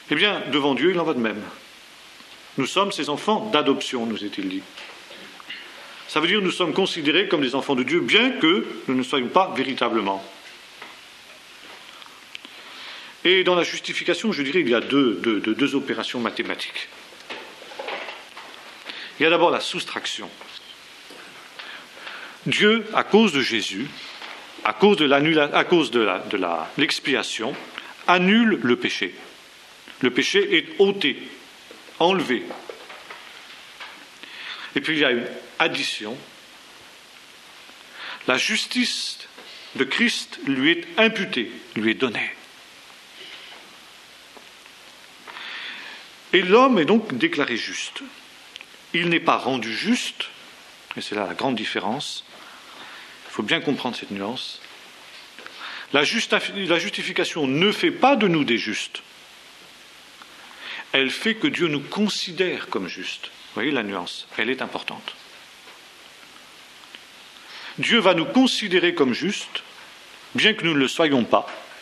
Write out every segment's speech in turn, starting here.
Eh bien, devant Dieu, il en va de même. Nous sommes ses enfants d'adoption, nous est-il dit. Ça veut dire que nous sommes considérés comme des enfants de Dieu, bien que nous ne soyons pas véritablement. Et dans la justification, je dirais, il y a deux opérations mathématiques. Il y a d'abord la soustraction. Dieu, à cause de Jésus, à cause de l'expiation, annule le péché. Le péché est ôté, enlevé. Et puis il y a une addition. La justice de Christ lui est imputée, lui est donnée. Et l'homme est donc déclaré juste. Il n'est pas rendu juste, et c'est là la grande différence. Il faut bien comprendre cette nuance. La justification ne fait pas de nous des justes. Elle fait que Dieu nous considère comme justes. Vous voyez la nuance, elle est importante. Dieu va nous considérer comme justes, bien que nous ne le soyons pas.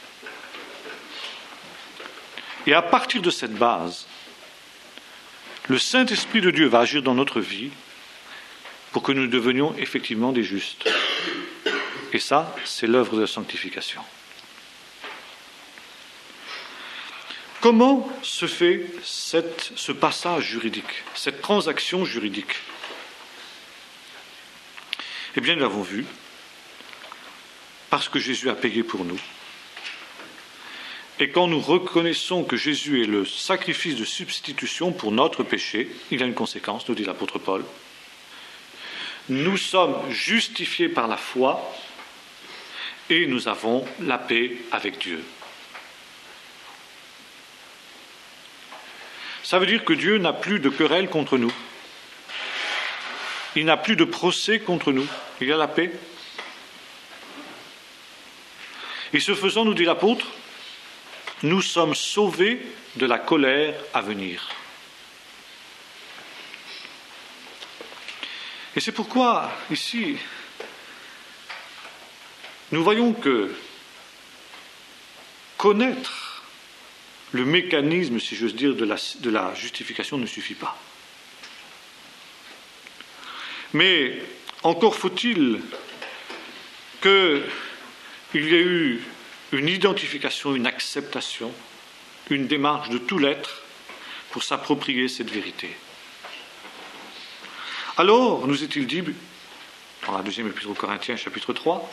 Et à partir de cette base, le Saint-Esprit de Dieu va agir dans notre vie pour que nous devenions effectivement des justes. Et ça, c'est l'œuvre de la sanctification. Comment se fait ce passage juridique, cette transaction juridique ? Eh bien, nous l'avons vu, parce que Jésus a payé pour nous. Et quand nous reconnaissons que Jésus est le sacrifice de substitution pour notre péché, il a une conséquence, nous dit l'apôtre Paul. Nous sommes justifiés par la foi et nous avons la paix avec Dieu. Ça veut dire que Dieu n'a plus de querelle contre nous. Il n'a plus de procès contre nous. Il y a la paix. Et ce faisant, nous dit l'apôtre, nous sommes sauvés de la colère à venir. Et c'est pourquoi, ici, nous voyons que connaître le mécanisme, si j'ose dire, de la justification ne suffit pas. Mais encore faut-il qu'il y ait eu une identification, une acceptation, une démarche de tout l'être pour s'approprier cette vérité. Alors, nous est-il dit, dans la deuxième épître aux Corinthiens, chapitre 3,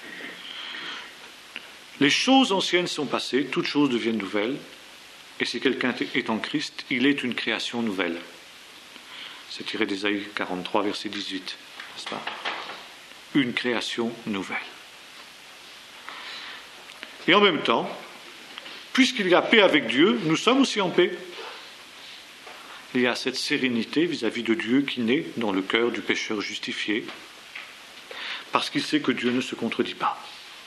les choses anciennes sont passées, toutes choses deviennent nouvelles, et si quelqu'un est en Christ, il est une création nouvelle. C'est tiré d'Ésaïe 43, verset 18, n'est-ce pas ? Une création nouvelle. Et en même temps, puisqu'il y a paix avec Dieu, nous sommes aussi en paix. Il y a cette sérénité vis-à-vis de Dieu qui naît dans le cœur du pécheur justifié, parce qu'il sait que Dieu ne se contredit pas.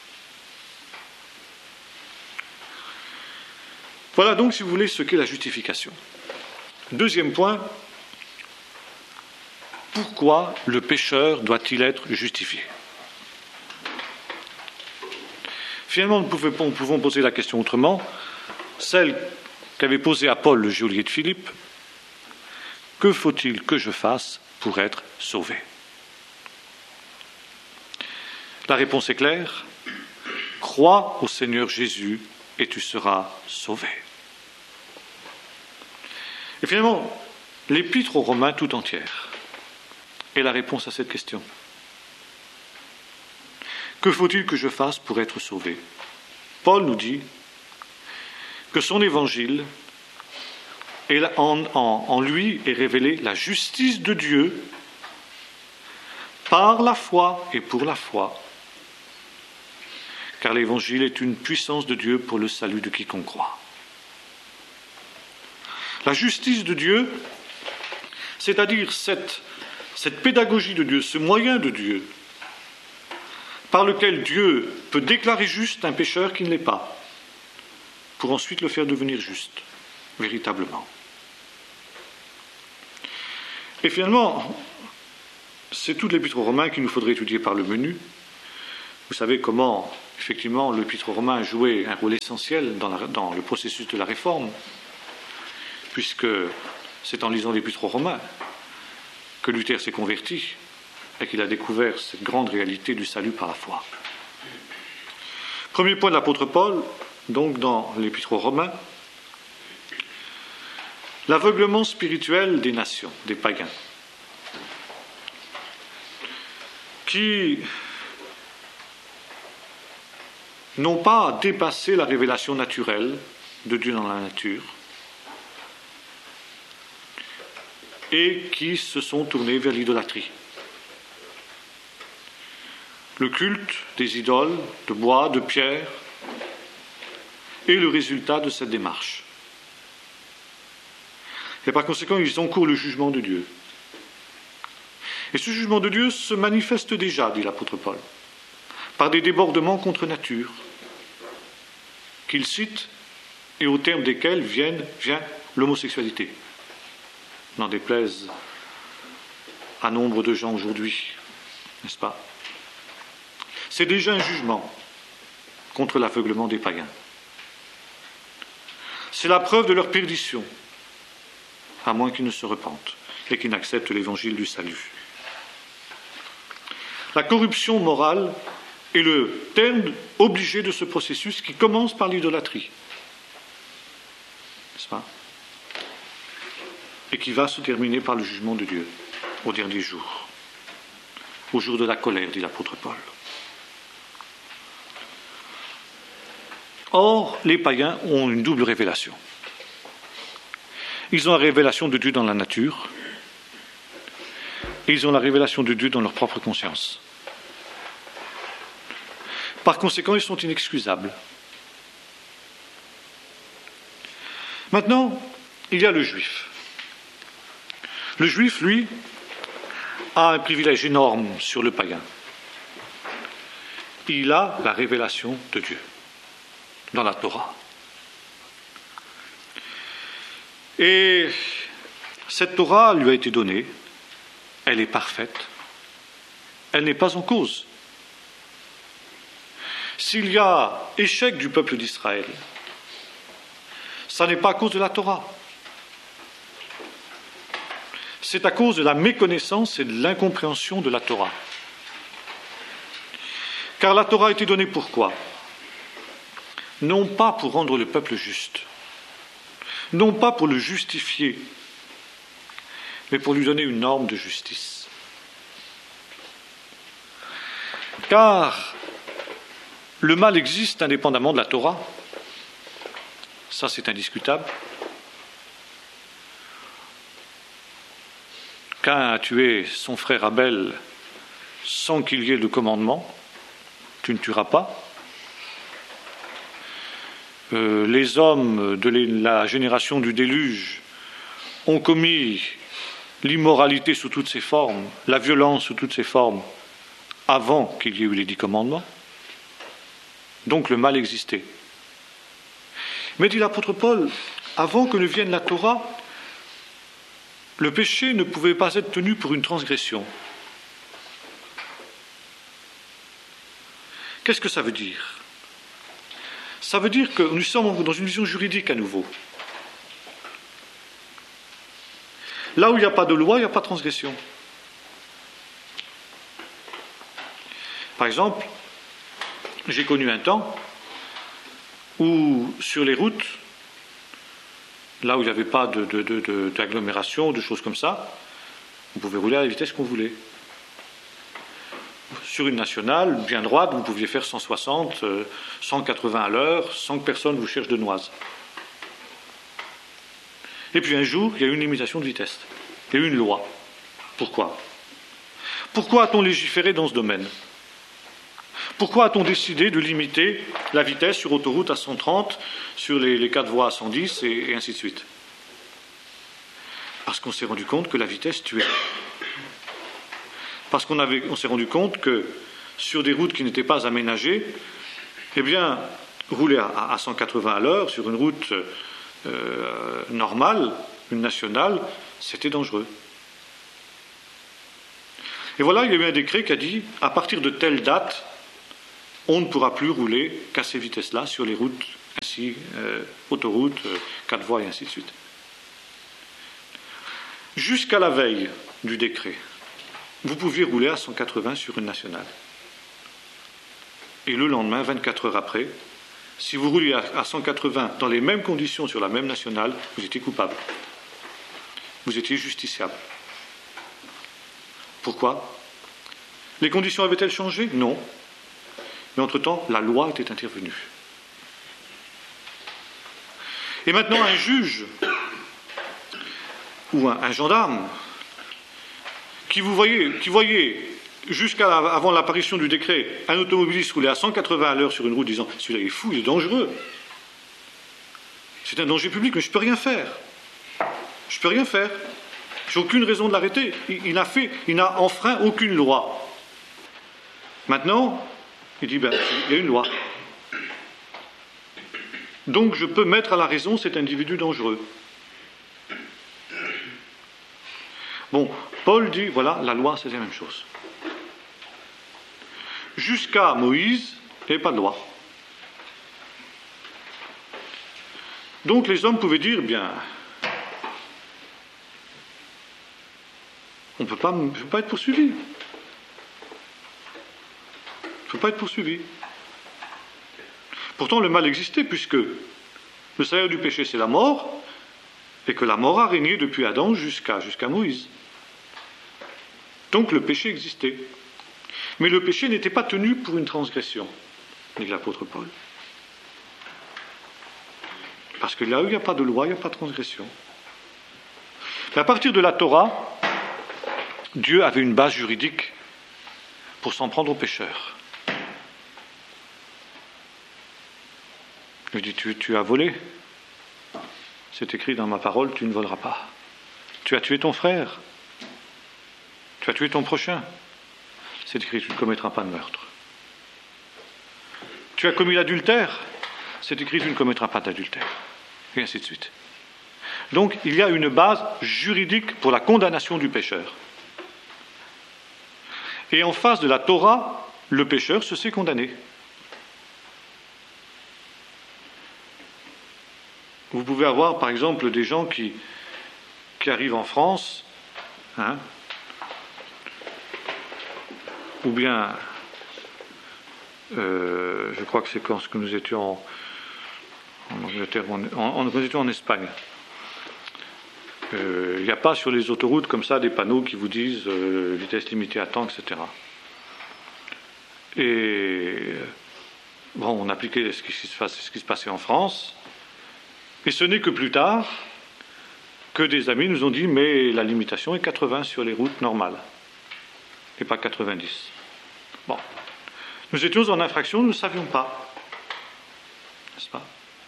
Voilà donc, si vous voulez, ce qu'est la justification. Deuxième point, pourquoi le pécheur doit-il être justifié ? Finalement, nous pouvons poser la question autrement, celle qu'avait posée à Paul le geôlier de Philippe. Que faut-il que je fasse pour être sauvé ? La réponse est claire. Crois au Seigneur Jésus et tu seras sauvé. Et finalement, l'épître aux Romains tout entière est la réponse à cette question. Que faut-il que je fasse pour être sauvé ? Paul nous dit que son évangile, en lui est révélée la justice de Dieu par la foi et pour la foi, car l'évangile est une puissance de Dieu pour le salut de quiconque croit. La justice de Dieu, c'est-à-dire cette pédagogie de Dieu, ce moyen de Dieu, par lequel Dieu peut déclarer juste un pécheur qui ne l'est pas, pour ensuite le faire devenir juste, véritablement. Et finalement, c'est tout l'épître aux Romains qu'il nous faudrait étudier par le menu. Vous savez comment, effectivement, l'épître aux Romains jouait un rôle essentiel dans le processus de la réforme. puisque c'est en lisant l'Épître aux Romains que Luther s'est converti et qu'il a découvert cette grande réalité du salut par la foi. Premier point de l'apôtre Paul, donc dans l'Épître aux Romains, l'aveuglement spirituel des nations, des païens, qui n'ont pas dépassé la révélation naturelle de Dieu dans la nature et qui se sont tournés vers l'idolâtrie. Le culte des idoles de bois, de pierre, est le résultat de cette démarche. Et par conséquent, ils encourent le jugement de Dieu. Et ce jugement de Dieu se manifeste déjà, dit l'apôtre Paul, par des débordements contre nature, qu'il cite et au terme desquels vient l'homosexualité. N'en déplaise à nombre de gens aujourd'hui, n'est-ce pas? C'est déjà un jugement contre l'aveuglement des païens. C'est la preuve de leur perdition, à moins qu'ils ne se repentent et qu'ils n'acceptent l'évangile du salut. La corruption morale est le terme obligé de ce processus qui commence par l'idolâtrie, n'est-ce pas? Et qui va se terminer par le jugement de Dieu au dernier jour, au jour de la colère, dit l'apôtre Paul. Or, les païens ont une double révélation. Ils ont la révélation de Dieu dans la nature et ils ont la révélation de Dieu dans leur propre conscience. Par conséquent, ils sont inexcusables. Maintenant, il y a le juif. Le juif, lui, a un privilège énorme sur le païen. Il a la révélation de Dieu dans la Torah. Et cette Torah lui a été donnée, elle est parfaite, elle n'est pas en cause. S'il y a échec du peuple d'Israël, ça n'est pas à cause de la Torah. C'est à cause de la méconnaissance et de l'incompréhension de la Torah. Car la Torah a été donnée pourquoi? Non pas pour rendre le peuple juste, non pas pour le justifier, mais pour lui donner une norme de justice. Car le mal existe indépendamment de la Torah, ça c'est indiscutable. Caïn a tué son frère Abel sans qu'il y ait de commandement, tu ne tueras pas. Les hommes de la génération du déluge ont commis l'immoralité sous toutes ses formes, la violence sous toutes ses formes, avant qu'il y ait eu les 10 commandements. Donc le mal existait. Mais dit l'apôtre Paul, avant que ne vienne la Torah, le péché ne pouvait pas être tenu pour une transgression. Qu'est-ce que ça veut dire? Ça veut dire que nous sommes dans une vision juridique à nouveau. Là où il n'y a pas de loi, il n'y a pas de transgression. Par exemple, j'ai connu un temps où sur les routes, là où il n'y avait pas d'agglomération, de choses comme ça, on pouvait rouler à la vitesse qu'on voulait. Sur une nationale, bien droite, vous pouviez faire 160, 180 à l'heure, sans que personne vous cherche de noise. Et puis un jour, il y a eu une limitation de vitesse. Il y a eu une loi. Pourquoi? Pourquoi a-t-on légiféré dans ce domaine? Pourquoi a-t-on décidé de limiter la vitesse sur autoroute à 130, sur les 4 voies à 110 et ainsi de suite? Parce qu'on s'est rendu compte que la vitesse tuait. Parce qu'on s'est rendu compte que sur des routes qui n'étaient pas aménagées, eh bien, rouler à 180 à l'heure sur une route normale, une nationale, c'était dangereux. Et voilà, il y a eu un décret qui a dit, à partir de telle date, on ne pourra plus rouler qu'à ces vitesses-là sur les routes, ainsi, autoroutes, 4 voies et ainsi de suite. Jusqu'à la veille du décret, vous pouviez rouler à 180 sur une nationale. Et le lendemain, 24 heures après, si vous rouliez à 180 dans les mêmes conditions sur la même nationale, vous étiez coupable. Vous étiez justiciable. Pourquoi? Les conditions avaient-elles changé? Non. Mais entre-temps, la loi était intervenue. Et maintenant, un juge ou un gendarme qui voyait avant l'apparition du décret un automobiliste rouler à 180 à l'heure sur une route disant « celui-là est fou, il est dangereux. C'est un danger public, mais je ne peux rien faire. Je ne peux rien faire. J'ai aucune raison de l'arrêter. Il n'a enfreint aucune loi. » Maintenant, il dit, il y a une loi. Donc je peux mettre à la raison cet individu dangereux. Bon, Paul dit, voilà, la loi, c'est la même chose. Jusqu'à Moïse, il n'y avait pas de loi. Donc les hommes pouvaient dire, on ne peut pas être poursuivi. Il ne faut pas être poursuivi. Pourtant, le mal existait, puisque le salaire du péché, c'est la mort, et que la mort a régné depuis Adam jusqu'à Moïse. Donc le péché existait. Mais le péché n'était pas tenu pour une transgression, dit l'apôtre Paul. Parce que là où il n'y a pas de loi, il n'y a pas de transgression. Mais à partir de la Torah, Dieu avait une base juridique pour s'en prendre aux pécheurs. Il dit, tu as volé. C'est écrit dans ma parole, tu ne voleras pas. Tu as tué ton frère. Tu as tué ton prochain. C'est écrit, tu ne commettras pas de meurtre. Tu as commis l'adultère. C'est écrit, tu ne commettras pas d'adultère. Et ainsi de suite. Donc, il y a une base juridique pour la condamnation du pécheur. Et en face de la Torah, le pécheur se sait condamné. Vous pouvez avoir, par exemple, des gens qui arrivent en France, ou bien, je crois que c'est quand nous étions en Angleterre, nous étions en Espagne. Il n'y a pas sur les autoroutes comme ça des panneaux qui vous disent vitesse limitée à temps, etc. Et bon, on appliquait ce qui se passait en France. Et ce n'est que plus tard que des amis nous ont dit mais la limitation est 80 sur les routes normales et pas 90. Bon, nous étions en infraction, nous ne savions pas, n'est-ce pas?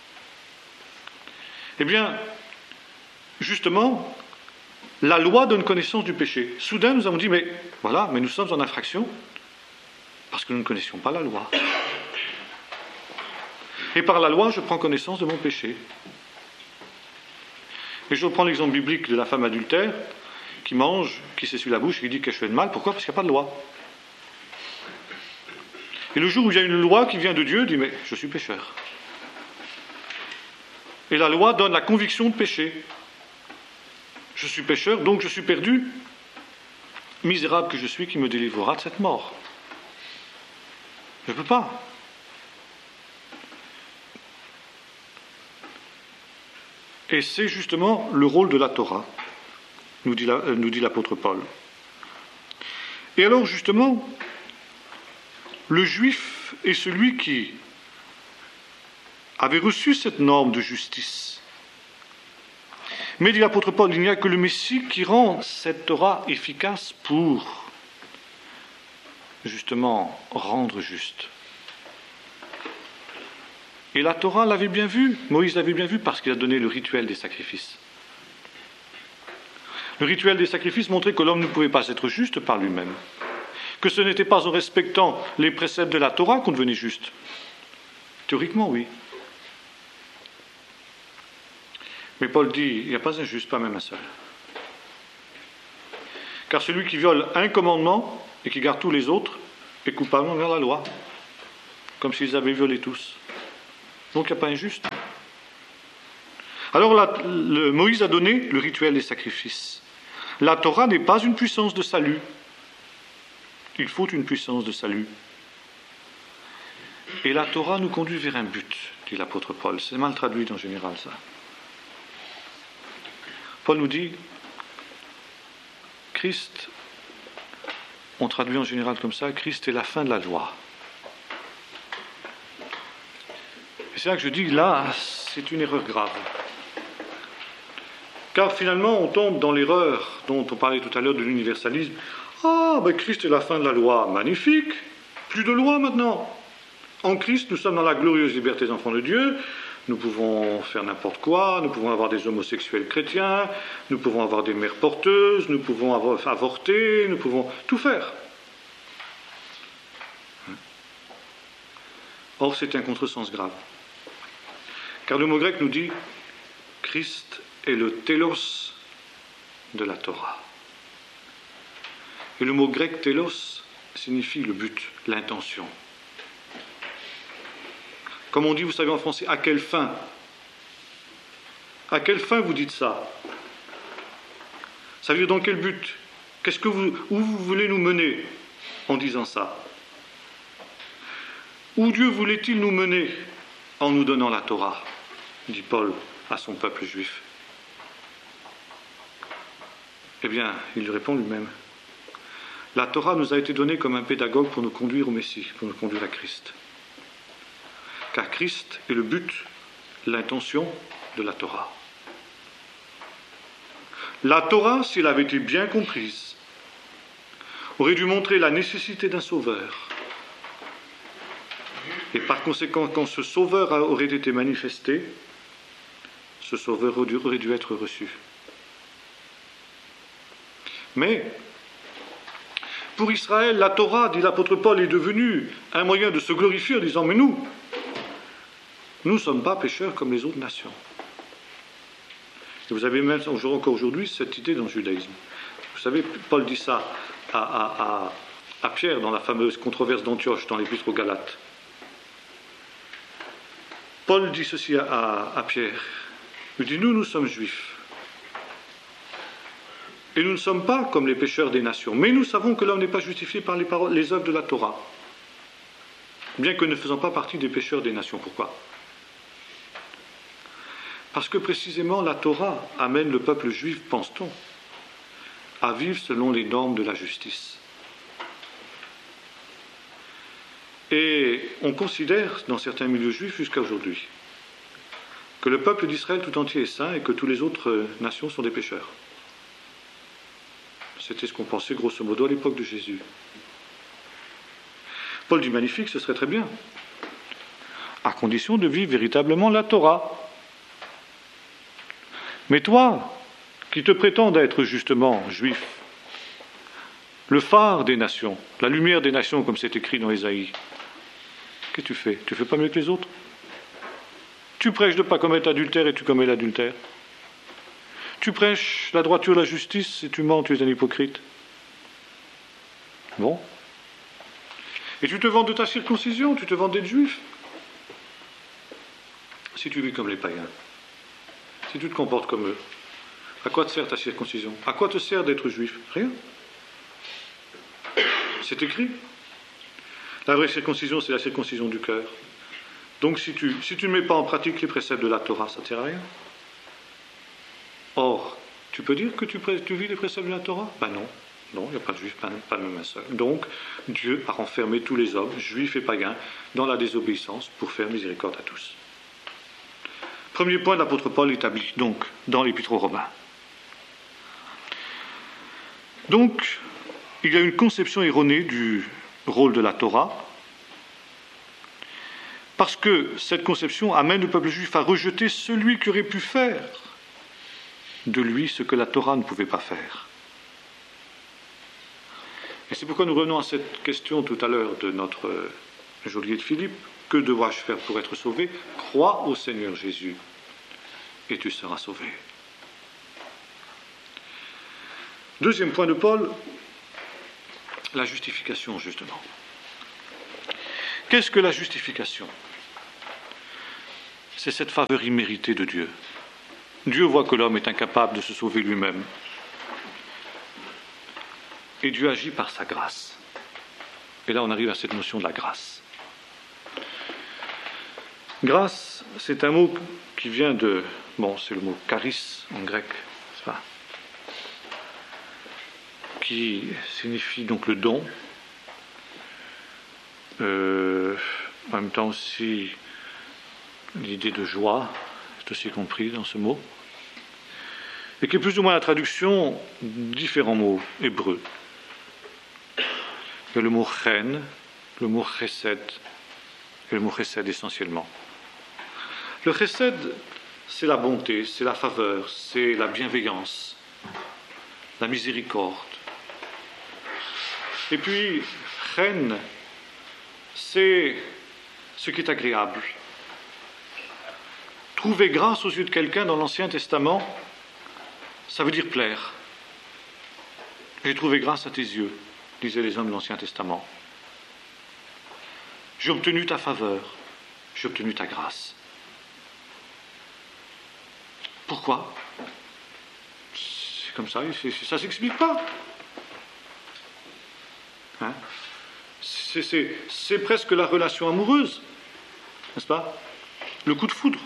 Eh bien, justement, la loi donne connaissance du péché. Soudain, nous avons dit mais nous sommes en infraction parce que nous ne connaissions pas la loi. Et par la loi, je prends connaissance de mon péché. Et je reprends l'exemple biblique de la femme adultère qui mange, qui s'essuie la bouche et qui dit qu'elle fait de mal. Pourquoi? Parce qu'il n'y a pas de loi. Et le jour où il y a une loi qui vient de Dieu, dit mais je suis pécheur. Et la loi donne la conviction de péché. Je suis pécheur, donc je suis perdu. Misérable que je suis, qui me délivrera de cette mort? Je ne peux pas. Et c'est justement le rôle de la Torah, nous dit l'apôtre Paul. Et alors justement, le juif est celui qui avait reçu cette norme de justice. Mais dit l'apôtre Paul, il n'y a que le Messie qui rend cette Torah efficace pour justement rendre juste. Et la Torah l'avait bien vu, Moïse l'avait bien vu parce qu'il a donné le rituel des sacrifices. Le rituel des sacrifices montrait que l'homme ne pouvait pas être juste par lui-même, que ce n'était pas en respectant les préceptes de la Torah qu'on devenait juste. Théoriquement, oui. Mais Paul dit, il n'y a pas un juste, pas même un seul. Car celui qui viole un commandement et qui garde tous les autres est coupable envers la loi, comme s'ils avaient violé tous. Donc il n'y a pas injuste. Alors Moïse a donné le rituel des sacrifices. La Torah n'est pas une puissance de salut. Il faut une puissance de salut. Et la Torah nous conduit vers un but, dit l'apôtre Paul. C'est mal traduit en général, ça. Paul nous dit, Christ, on traduit en général comme ça, Christ est la fin de la loi. Et c'est là que je dis, là, c'est une erreur grave. Car finalement, on tombe dans l'erreur dont on parlait tout à l'heure de l'universalisme. Ah, ben Christ est la fin de la loi. Magnifique. Plus de loi maintenant. En Christ, nous sommes dans la glorieuse liberté des enfants de Dieu. Nous pouvons faire n'importe quoi. Nous pouvons avoir des homosexuels chrétiens. Nous pouvons avoir des mères porteuses. Nous pouvons avorter. Nous pouvons tout faire. Or, c'est un contresens grave. Car le mot grec nous dit Christ est le télos de la Torah. Et le mot grec télos signifie le but, l'intention. Comme on dit, vous savez en français, à quelle fin? À quelle fin vous dites ça? Ça veut dire dans quel but? Où vous voulez nous mener en disant ça? Où Dieu voulait-il nous mener en nous donnant la Torah? Dit Paul à son peuple juif. Eh bien, il répond lui-même. La Torah nous a été donnée comme un pédagogue pour nous conduire au Messie, pour nous conduire à Christ. Car Christ est le but, l'intention de la Torah. La Torah, si elle avait été bien comprise, aurait dû montrer la nécessité d'un sauveur. Et par conséquent, quand ce sauveur aurait été manifesté, ce sauveur aurait dû être reçu. Mais, pour Israël, la Torah, dit l'apôtre Paul, est devenue un moyen de se glorifier en disant, mais nous ne sommes pas pécheurs comme les autres nations. Et vous avez même encore aujourd'hui cette idée dans le judaïsme. Vous savez, Paul dit ça à Pierre dans la fameuse controverse d'Antioche, dans l'épître aux Galates. Paul dit ceci à Pierre. Il dit, nous sommes juifs. Et nous ne sommes pas comme les pécheurs des nations. Mais nous savons que l'homme n'est pas justifié par les œuvres de la Torah. Bien que ne faisant pas partie des pécheurs des nations. Pourquoi? Parce que précisément la Torah amène le peuple juif, pense-t-on, à vivre selon les normes de la justice. Et on considère, dans certains milieux juifs jusqu'à aujourd'hui, que le peuple d'Israël tout entier est saint et que toutes les autres nations sont des pécheurs. C'était ce qu'on pensait grosso modo à l'époque de Jésus. Paul dit magnifique, ce serait très bien, à condition de vivre véritablement la Torah. Mais toi, qui te prétends être justement juif, le phare des nations, la lumière des nations, comme c'est écrit dans Ésaïe, qu'est-ce que tu fais? Tu fais pas mieux que les autres? Tu prêches de ne pas commettre adultère et tu commets l'adultère. Tu prêches la droiture, la justice et tu mens, tu es un hypocrite. Bon. Et tu te vantes de ta circoncision, tu te vantes d'être juif. Si tu vis comme les païens, si tu te comportes comme eux, à quoi te sert ta circoncision? À quoi te sert d'être juif? Rien. C'est écrit. La vraie circoncision, c'est la circoncision du cœur. Donc si tu ne mets pas en pratique les préceptes de la Torah, ça ne sert à rien. Or, tu peux dire que tu vis les préceptes de la Torah? Ben non, il n'y a pas de juif, pas même un seul. Donc, Dieu a renfermé tous les hommes, juifs et païens, dans la désobéissance pour faire miséricorde à tous. Premier point de l'apôtre Paul établi, donc, dans l'Épître aux Romains. Donc, il y a une conception erronée du rôle de la Torah, parce que cette conception amène le peuple juif à rejeter celui qui aurait pu faire de lui ce que la Torah ne pouvait pas faire. Et c'est pourquoi nous revenons à cette question tout à l'heure de notre geôlier de Philippe. Que dois-je faire pour être sauvé? Crois au Seigneur Jésus et tu seras sauvé. Deuxième point de Paul, la justification, justement. Qu'est-ce que la justification? C'est cette faveur imméritée de Dieu. Dieu voit que l'homme est incapable de se sauver lui-même. et Dieu agit par sa grâce. Et là, on arrive à cette notion de la grâce. Grâce, c'est un mot qui vient de... Bon, c'est le mot charis en grec, n'est-ce pas ? Qui signifie donc le don. En même temps aussi, l'idée de joie est aussi comprise dans ce mot. Et qui est plus ou moins la traduction de différents mots hébreux. Il y a le mot chen, le mot chesed, et le mot chesed essentiellement. Le chesed, c'est la bonté, c'est la faveur, c'est la bienveillance, la miséricorde. Et puis, chen, c'est ce qui est agréable. Trouver grâce aux yeux de quelqu'un dans l'Ancien Testament, ça veut dire plaire. J'ai trouvé grâce à tes yeux, disaient les hommes de l'Ancien Testament. J'ai obtenu ta faveur, j'ai obtenu ta grâce. Pourquoi ? C'est comme ça, ça ne s'explique pas. Hein ? C'est presque la relation amoureuse, n'est-ce pas ? Le coup de foudre.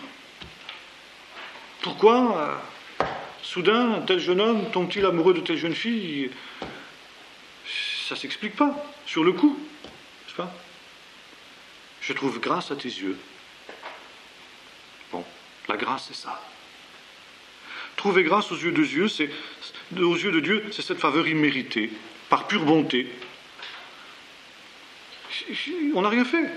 Pourquoi soudain, tel jeune homme tombe-t-il amoureux de telle jeune fille ? Ça ne s'explique pas, sur le coup, n'est-ce pas ? Je trouve grâce à tes yeux. Bon, la grâce, c'est ça. Trouver grâce aux yeux de Dieu, c'est cette faveur imméritée, par pure bonté. On n'a rien fait.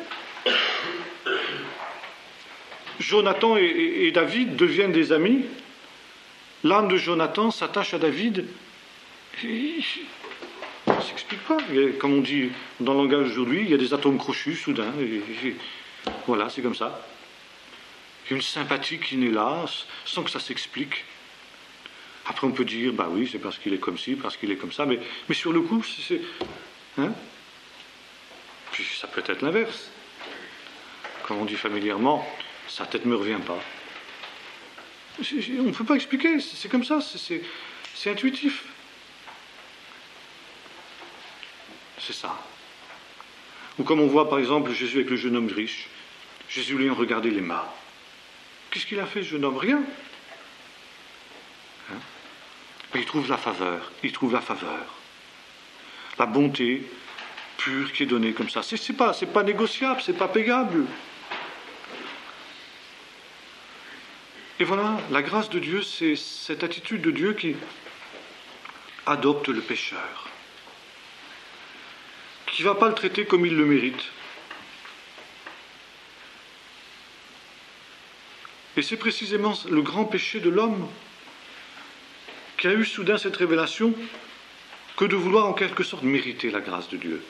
Jonathan et David deviennent des amis. L'âme de Jonathan s'attache à David. Ça ne s'explique pas. Comme on dit dans le langage d'aujourd'hui, il y a des atomes crochus soudain. Voilà, c'est comme ça. Il y a une sympathie qui naît là, sans que ça s'explique. Après, on peut dire, bah oui, c'est parce qu'il est comme ci, parce qu'il est comme ça. Mais sur le coup, c'est... Hein ? Puis ça peut être l'inverse. Comme on dit familièrement, sa tête ne me revient pas. On ne peut pas expliquer, c'est comme ça, c'est intuitif. C'est ça. Ou comme on voit par exemple Jésus avec le jeune homme riche. Jésus lui a regardé les mains. Qu'est-ce qu'il a fait, ce jeune homme ? Rien. Hein ? Mais il trouve la faveur, la bonté pure qui est donnée comme ça. C'est pas négociable, c'est pas payable. Et voilà, la grâce de Dieu, c'est cette attitude de Dieu qui adopte le pécheur, qui ne va pas le traiter comme il le mérite. Et c'est précisément le grand péché de l'homme qui a eu soudain cette révélation que de vouloir en quelque sorte mériter la grâce de Dieu.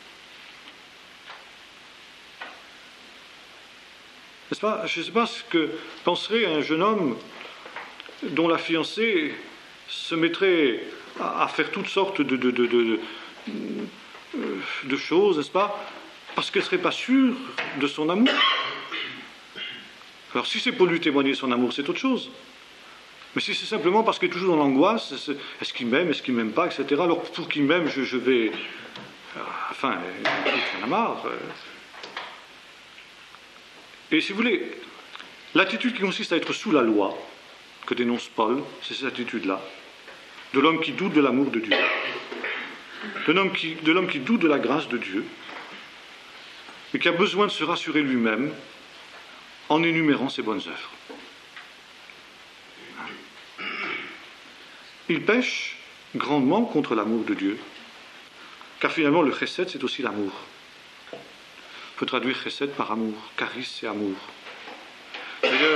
N'est-ce pas ? Je ne sais pas ce que penserait un jeune homme dont la fiancée se mettrait à faire toutes sortes de choses, n'est-ce pas ? Parce qu'elle ne serait pas sûre de son amour. Alors si c'est pour lui témoigner son amour, c'est autre chose. Mais si c'est simplement parce qu'elle est toujours dans l'angoisse, est-ce qu'il m'aime, est-ce qu'il ne m'aime pas, etc. Alors pour qu'il m'aime, je vais... Enfin, il en a marre. Et si vous voulez, l'attitude qui consiste à être sous la loi, que dénonce Paul, c'est cette attitude-là, de l'homme qui doute de l'amour de Dieu, de l'homme qui doute de la grâce de Dieu, et qui a besoin de se rassurer lui-même en énumérant ses bonnes œuvres. Il pêche grandement contre l'amour de Dieu, car finalement le chesed, c'est aussi l'amour. On peut traduire chesed par amour, charis c'est amour. D'ailleurs,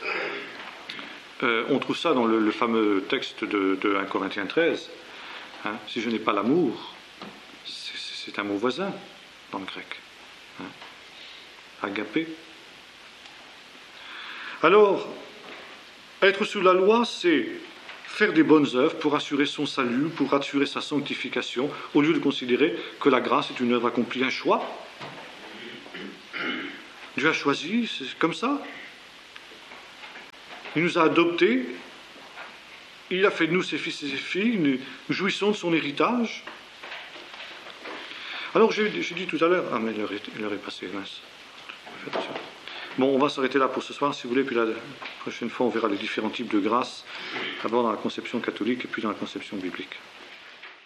on trouve ça dans le fameux texte de 1 Corinthiens 13. Hein, si je n'ai pas l'amour, c'est un mot voisin dans le grec. Hein, agapé. Alors, être sous la loi, c'est faire des bonnes œuvres pour assurer son salut, pour assurer sa sanctification, au lieu de considérer que la grâce est une œuvre accomplie, un choix. Dieu a choisi, c'est comme ça. Il nous a adoptés, il a fait de nous ses fils et ses filles, nous jouissons de son héritage. Alors j'ai dit tout à l'heure, ah mais l'heure est passée, mince. Bon, on va s'arrêter là pour ce soir, si vous voulez, puis la prochaine fois on verra les différents types de grâce, d'abord dans la conception catholique et puis dans la conception biblique.